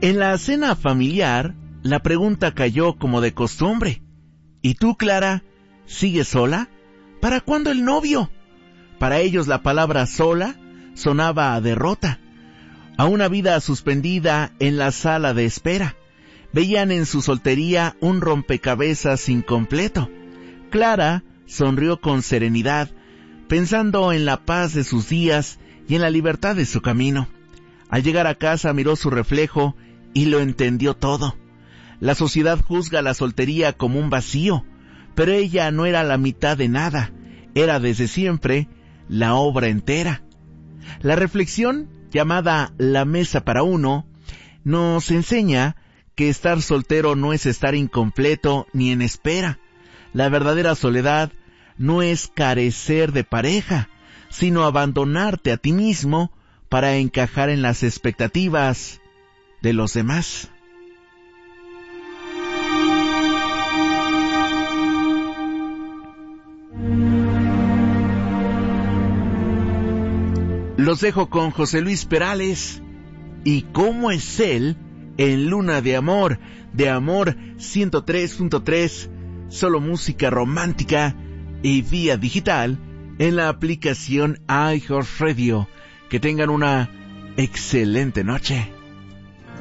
En la cena familiar, la pregunta cayó como de costumbre. ¿Y tú, Clara, sigues sola? ¿Para cuándo el novio? Para ellos la palabra sola sonaba a derrota, a una vida suspendida en la sala de espera. Veían en su soltería un rompecabezas incompleto. Clara sonrió con serenidad, pensando en la paz de sus días y en la libertad de su camino. Al llegar a casa miró su reflejo y lo entendió todo. La sociedad juzga la soltería como un vacío, pero ella no era la mitad de nada, era desde siempre la obra entera. La reflexión, llamada La Mesa para Uno, nos enseña que estar soltero no es estar incompleto ni en espera. La verdadera soledad no es carecer de pareja, sino abandonarte a ti mismo para encajar en las expectativas de los demás. Los dejo con José Luis Perales y cómo es él en Luna de Amor 103.3, solo música romántica y vía digital en la aplicación iHeartRadio. Que tengan una excelente noche.